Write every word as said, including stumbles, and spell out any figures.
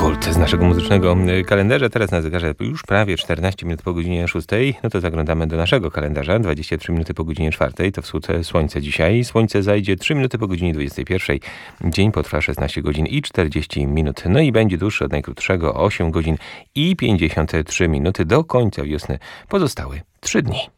Kult z naszego muzycznego kalendarza. Teraz na zegarze już prawie czternaście minut po godzinie szóstej. No to zaglądamy do naszego kalendarza. dwadzieścia trzy minuty po godzinie czwartej. To wschód słońca dzisiaj. Słońce zajdzie trzy minuty po godzinie dwudziestej pierwszej. Dzień potrwa szesnaście godzin i czterdzieści minut. No i będzie dłuższy od najkrótszego osiem godzin i pięćdziesiąt trzy minuty. Do końca wiosny pozostały trzy dni.